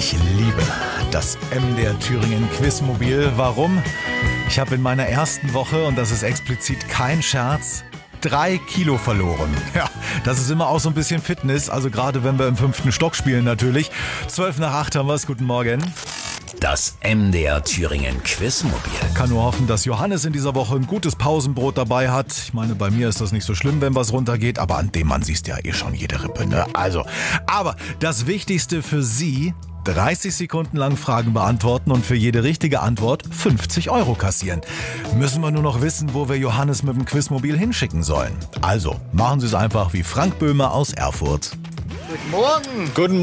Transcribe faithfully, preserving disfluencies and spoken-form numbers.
Ich liebe das M D R Thüringen Quizmobil. Warum? Ich habe in meiner ersten Woche, und das ist explizit kein Scherz, drei Kilo verloren. Ja, das ist immer auch so ein bisschen Fitness, also gerade wenn wir im fünften Stock spielen natürlich. Zwölf nach acht haben wir es. Guten Morgen. Das M D R Thüringen Quizmobil. Kann nur hoffen, dass Johannes in dieser Woche ein gutes Pausenbrot dabei hat. Ich meine, bei mir ist das nicht so schlimm, wenn was runtergeht, aber an dem Mann siehst du ja eh schon jede Rippe, ne? Also, aber das Wichtigste für Sie: dreißig Sekunden lang Fragen beantworten und für jede richtige Antwort fünfzig Euro kassieren. Müssen wir nur noch wissen, wo wir Johannes mit dem Quizmobil hinschicken sollen. Also, machen Sie es einfach wie Frank Böhme aus Erfurt. Guten Morgen. Guten Morgen.